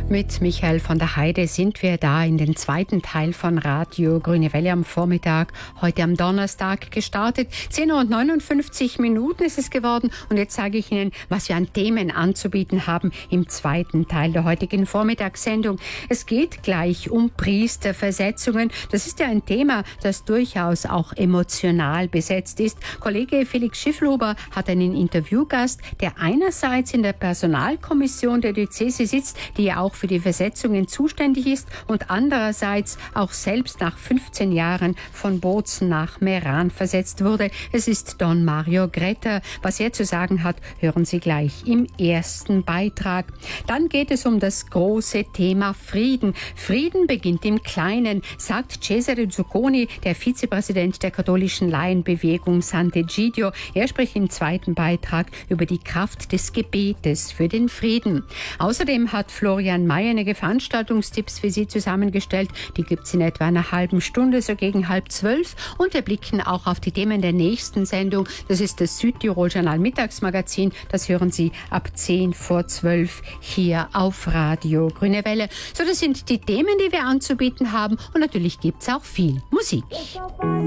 Mit Michael von der Heide sind wir da in den zweiten Teil von Radio Grüne Welle am Vormittag, heute am Donnerstag gestartet. 10:59 Uhr ist es geworden und jetzt sage ich Ihnen, was wir an Themen anzubieten haben im zweiten Teil der heutigen Vormittagssendung. Es geht gleich um Priesterversetzungen. Das ist ja ein Thema, das durchaus auch emotional besetzt ist. Kollege Felix Schifflhuber hat einen Interviewgast, der einerseits in der Personalkommission der Diözese sitzt, die ja auch für die Versetzungen zuständig ist und andererseits auch selbst nach 15 Jahren von Bozen nach Meran versetzt wurde. Es ist Don Mario Gretter. Was er zu sagen hat, hören Sie gleich im ersten Beitrag. Dann geht es um das große Thema Frieden. Frieden beginnt im Kleinen, sagt Cesare Zucconi, der Vizepräsident der katholischen Laienbewegung Sant'Egidio. Er spricht im zweiten Beitrag über die Kraft des Gebetes für den Frieden. Außerdem hat Florian May einige Veranstaltungstipps für Sie zusammengestellt. Die gibt es in etwa einer halben Stunde, so gegen 11:30. Und wir blicken auch auf die Themen der nächsten Sendung. Das ist das Südtirol-Journal Mittagsmagazin. Das hören Sie ab 10:10 hier auf Radio Grüne Welle. So, das sind die Themen, die wir anzubieten haben. Und natürlich gibt es auch viel Musik.